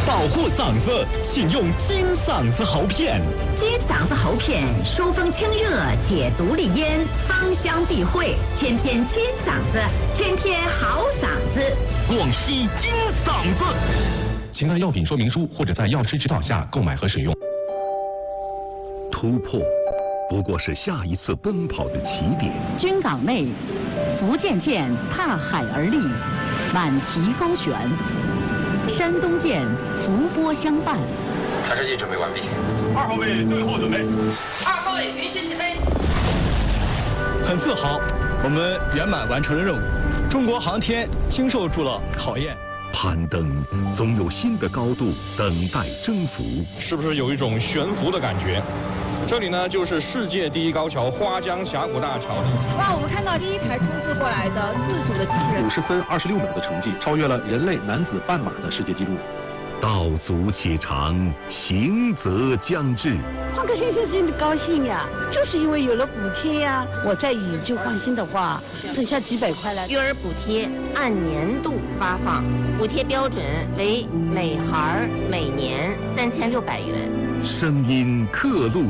保护嗓子，请用金嗓子喉片。 金嗓子喉片疏风清热，解毒利咽，芳香避秽，天天金嗓子，天天好嗓子。 广西金嗓子，请看药品说明书或者在药师指导下购买和使用。 突破不过是下一次奔跑的起点。 军港内，福建舰踏海而立，满旗高悬；山东舰伏波相伴。 探视器准备完毕。 2号位最后准备。 2号位允许起飞。 很自豪，我们圆满完成了任务。中国航天经受住了考验。 攀登总有新的高度等待征服。 是不是有一种悬浮的感觉？这里呢，就是世界第一高桥花江峡谷大桥。 哇，我们看到第一台冲刺过来的自主的机器人 ，50分26秒的成绩，超越了人类男子半马的世界纪录。 道阻且长，行则将至。 换个先生真的高兴呀，就是因为有了补贴呀。我再以就放心的话，剩下几百块了。 育儿补贴按年度发放，补贴标准为每孩每年3600元。 声音刻录。